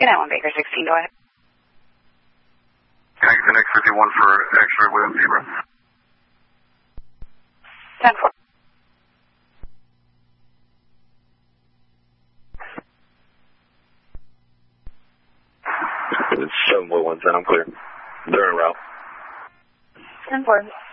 Connect 1 Baker 16, go ahead. Connect 51 for X-ray with Zebra. 10-4. It's 7.110, I'm clear. They're en route. 10-4.